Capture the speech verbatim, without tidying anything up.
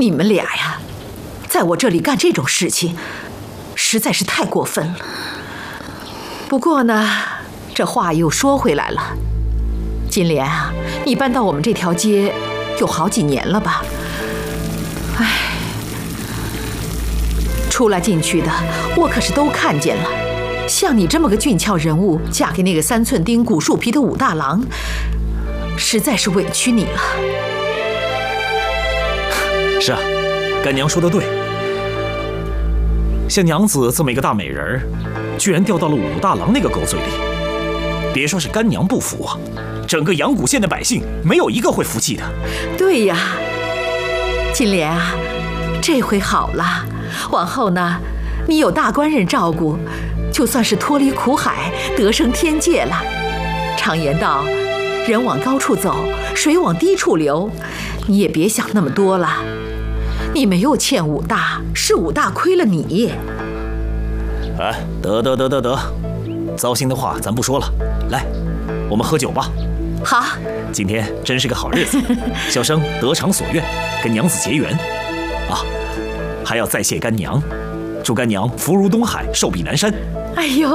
你们俩呀，在我这里干这种事情，实在是太过分了。不过呢，这话又说回来了，金莲啊，你搬到我们这条街有好几年了吧？唉，出来进去的我可是都看见了。像你这么个俊俏人物，嫁给那个三寸丁、古树皮的武大郎，实在是委屈你了。 是啊，干娘说的对。像娘子这么一个大美人儿，居然掉到了武大郎那个狗嘴里，别说是干娘不服啊，整个阳谷县的百姓没有一个会服气的。 对呀，金莲啊，这回好了，往后呢，你有大官人照顾，就算是脱离苦海，得升天界了。常言道，人往高处走，水往低处流，你也别想那么多了。你没有欠武大，是武大亏了你。 哎，得得得得得，糟心的话咱不说了，来，我们喝酒吧。 好， 今天真是个好日子，小生得偿所愿，跟娘子结缘啊，还要再谢干娘，祝干娘福如东海，寿比南山。 哎呦。